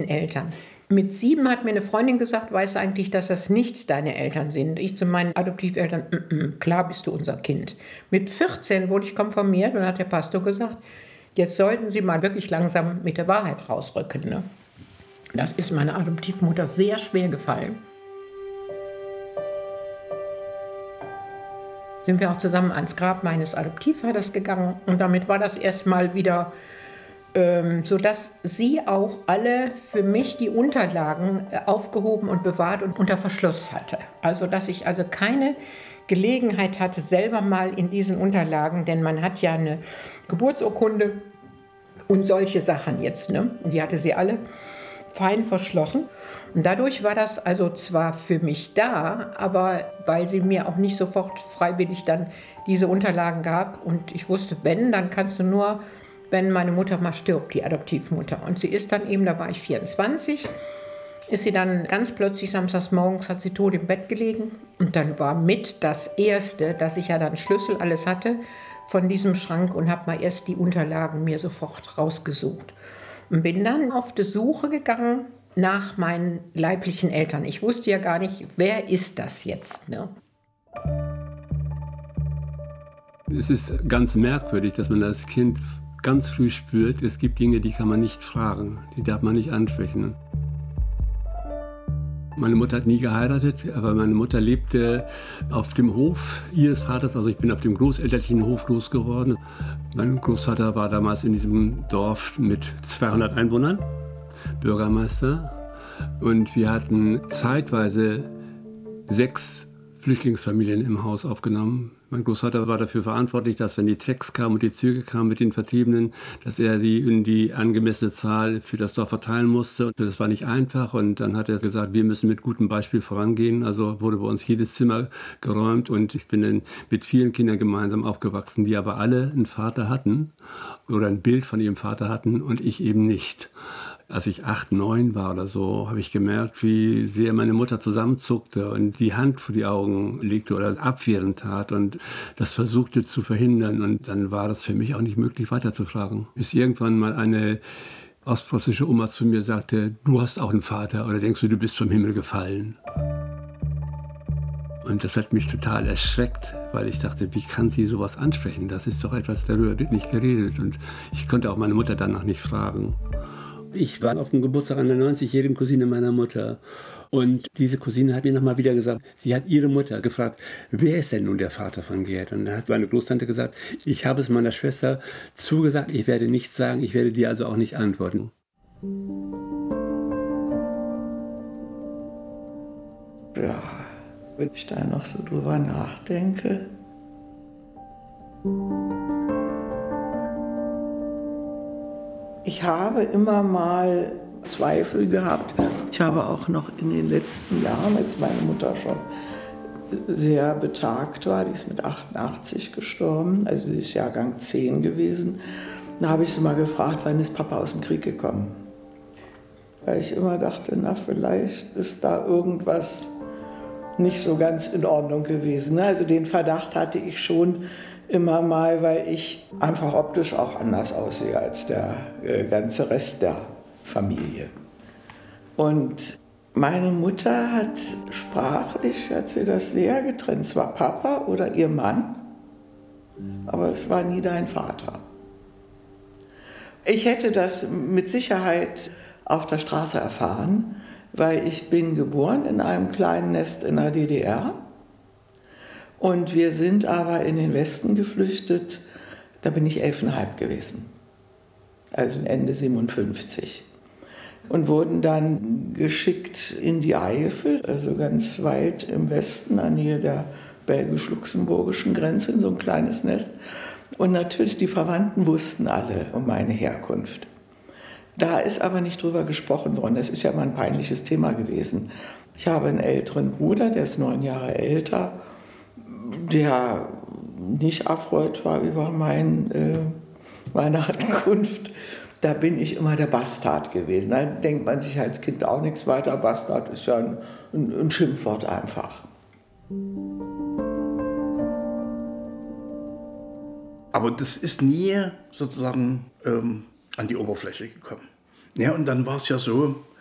Eltern. Mit 7 hat mir eine Freundin gesagt, weißt du eigentlich, dass das nicht deine Eltern sind? Ich zu meinen Adoptiveltern, klar bist du unser Kind. Mit 14 wurde ich konfirmiert und hat der Pastor gesagt, jetzt sollten Sie mal wirklich langsam mit der Wahrheit rausrücken. Ne? Das ist meiner Adoptivmutter sehr schwer gefallen. Sind wir auch zusammen ans Grab meines Adoptivvaters gegangen und damit war das erstmal wieder sodass sie auch alle für mich die Unterlagen aufgehoben und bewahrt und unter Verschluss hatte. Also dass ich also keine Gelegenheit hatte, selber mal in diesen Unterlagen, denn man hat ja eine Geburtsurkunde und solche Sachen jetzt, ne? Die hatte sie alle fein verschlossen. Und dadurch war das also zwar für mich da, aber weil sie mir auch nicht sofort freiwillig dann diese Unterlagen gab und ich wusste, wenn, dann kannst du nur, wenn meine Mutter mal stirbt, die Adoptivmutter. Und sie ist dann eben, da war ich 24, ist sie dann ganz plötzlich samstags morgens, hat sie tot im Bett gelegen. Und dann war mit das Erste, dass ich ja dann Schlüssel alles hatte von diesem Schrank und habe mal erst die Unterlagen mir sofort rausgesucht. Und bin dann auf die Suche gegangen nach meinen leiblichen Eltern. Ich wusste ja gar nicht, wer ist das jetzt, ne? Es ist ganz merkwürdig, dass man als Kind ganz früh spürt, es gibt Dinge, die kann man nicht fragen, die darf man nicht ansprechen. Meine Mutter hat nie geheiratet, aber meine Mutter lebte auf dem Hof ihres Vaters, also ich bin auf dem großelterlichen Hof groß geworden. Mein Großvater war damals in diesem Dorf mit 200 Einwohnern, Bürgermeister. Und wir hatten zeitweise 6 Flüchtlingsfamilien im Haus aufgenommen. Mein Großvater war dafür verantwortlich, dass wenn die Trecks kamen und die Züge kamen mit den Vertriebenen, dass er die in die angemessene Zahl für das Dorf verteilen musste. Das war nicht einfach und dann hat er gesagt, wir müssen mit gutem Beispiel vorangehen. Also wurde bei uns jedes Zimmer geräumt und ich bin dann mit vielen Kindern gemeinsam aufgewachsen, die aber alle einen Vater hatten oder ein Bild von ihrem Vater hatten und ich eben nicht. Als ich 8, 9 war oder so, habe ich gemerkt, wie sehr meine Mutter zusammenzuckte und die Hand vor die Augen legte oder abwehrend tat und das versuchte zu verhindern. Und dann war das für mich auch nicht möglich, weiterzufragen. Bis irgendwann mal eine ostpreußische Oma zu mir sagte, du hast auch einen Vater oder denkst du bist vom Himmel gefallen? Und das hat mich total erschreckt, weil ich dachte, wie kann sie sowas ansprechen? Das ist doch etwas, darüber wird nicht geredet. Und ich konnte auch meine Mutter danach nicht fragen. Ich war auf dem Geburtstag einer 90-jährigen Cousine meiner Mutter. Und diese Cousine hat mir nochmal wieder gesagt, sie hat ihre Mutter gefragt, wer ist denn nun der Vater von Gerd? Und da hat meine Großtante gesagt, ich habe es meiner Schwester zugesagt, ich werde nichts sagen, ich werde dir also auch nicht antworten. Ja, wenn ich da noch so drüber nachdenke. Ich habe immer mal Zweifel gehabt. Ich habe auch noch in den letzten Jahren, als meine Mutter schon sehr betagt war, die ist mit 88 gestorben, also sie ist Jahrgang 10 gewesen, da habe ich sie mal gefragt, wann ist Papa aus dem Krieg gekommen? Weil ich immer dachte, na vielleicht ist da irgendwas nicht so ganz in Ordnung gewesen. Also den Verdacht hatte ich schon immer mal, weil ich einfach optisch auch anders aussehe als der ganze Rest der Familie. Und meine Mutter hat sprachlich, hat sie das sehr getrennt. Es war Papa oder ihr Mann, aber es war nie dein Vater. Ich hätte das mit Sicherheit auf der Straße erfahren, weil ich bin geboren in einem kleinen Nest in der DDR. Und wir sind aber in den Westen geflüchtet, da bin ich 11,5 gewesen, also Ende 57. Und wurden dann geschickt in die Eifel, also ganz weit im Westen, an Nähe der belgisch-luxemburgischen Grenze, in so ein kleines Nest. Und natürlich, die Verwandten wussten alle um meine Herkunft. Da ist aber nicht drüber gesprochen worden, das ist ja mal ein peinliches Thema gewesen. Ich habe einen älteren Bruder, der ist 9 Jahre älter, der nicht erfreut war über meine Ankunft. Da bin ich immer der Bastard gewesen. Da denkt man sich als Kind auch nichts weiter. Bastard ist ja ein Schimpfwort einfach. Aber das ist nie sozusagen an die Oberfläche gekommen. Ja, und dann war es ja so,